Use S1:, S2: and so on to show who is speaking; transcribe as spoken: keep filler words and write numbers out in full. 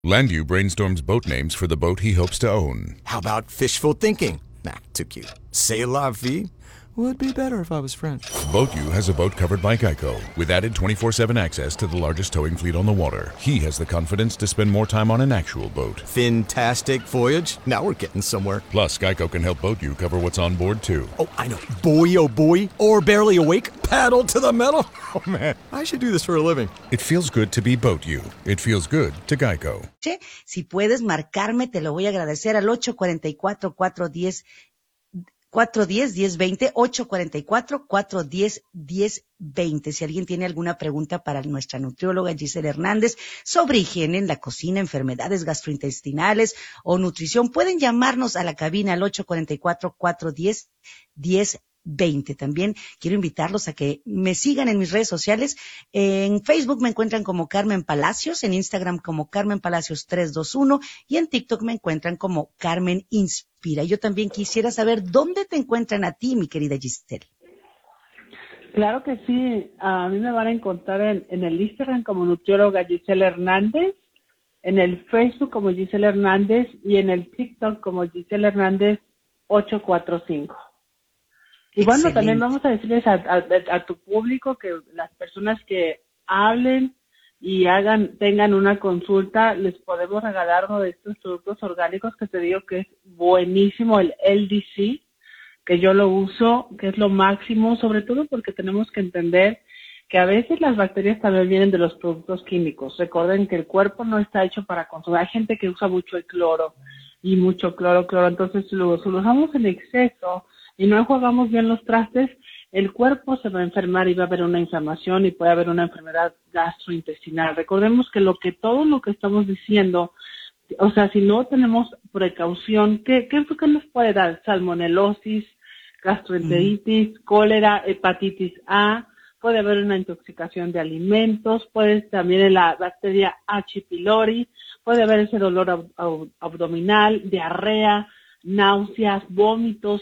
S1: Landu brainstorms boat names for the boat he hopes to own.
S2: How about fishful thinking? Nah, too cute. C'est la vie? Would be better if I was French.
S1: BoatU has a boat covered by Geico, with added twenty-four seven access to the largest towing fleet on the water. He has the confidence to spend more time on an actual boat.
S2: Fantastic voyage. Now we're getting somewhere.
S1: Plus, Geico can help BoatU cover what's on board, too.
S2: Oh, I know. Boy, oh boy. Or barely awake. Paddle to the metal. Oh, man. I should do this for a living.
S1: It feels good to be BoatU. It feels good to Geico.
S3: Si puedes marcarme, te lo voy a agradecer al ocho cuatro cuatro, cuatro uno cero, cuatro uno cero, uno cero dos cero, ocho cuatro cuatro, cuatro uno cero, uno cero dos cero. Si alguien tiene alguna pregunta para nuestra nutrióloga Gisela Hernández sobre higiene en la cocina, enfermedades gastrointestinales o nutrición, pueden llamarnos a la cabina al ocho cuatro cuatro, cuatro uno cero, uno cero veinte. También quiero invitarlos a que me sigan en mis redes sociales. En Facebook me encuentran como Carmen Palacios, en Instagram como Carmen Palacios tres dos uno y en TikTok me encuentran como Carmen Inspira. Yo también quisiera saber dónde te encuentran a ti, mi querida Giselle.
S4: Claro que sí. A mí me van a encontrar en, en el Instagram como nutrióloga Gisela Hernández, en el Facebook como Gisela Hernández y en el TikTok como Gisela Hernández ocho cuatro cinco. Y bueno, excelente. También vamos a decirles a, a, a tu público que las personas que hablen y hagan, tengan una consulta, les podemos regalar uno de estos productos orgánicos que te digo que es buenísimo, el L D C, que yo lo uso, que es lo máximo, sobre todo porque tenemos que entender que a veces las bacterias también vienen de los productos químicos. Recuerden que el cuerpo no está hecho para consumir. Hay gente que usa mucho el cloro y mucho cloro, cloro, entonces si lo, si lo usamos en exceso y no enjuagamos bien los trastes, el cuerpo se va a enfermar y va a haber una inflamación y puede haber una enfermedad gastrointestinal. Recordemos que lo que todo lo que estamos diciendo, o sea, si no tenemos precaución, ¿qué, qué, qué nos puede dar? Salmonelosis, gastroenteritis, mm. cólera, hepatitis A, puede haber una intoxicación de alimentos, puede también la bacteria H. pylori, puede haber ese dolor ab- ab- abdominal, diarrea, náuseas, vómitos,